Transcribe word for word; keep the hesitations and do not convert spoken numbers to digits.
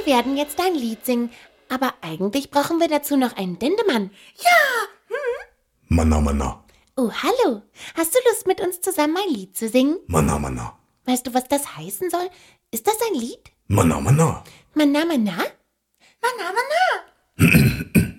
werden jetzt ein Lied singen, aber eigentlich brauchen wir dazu noch einen Dendemann. Ja! Hm? Manna, Manna. Oh, hallo. Hast du Lust, mit uns zusammen ein Lied zu singen? Manna, Manna. Weißt du, was das heißen soll? Ist das ein Lied? Manna, Manna. Manna, Manna? Manna, Manna.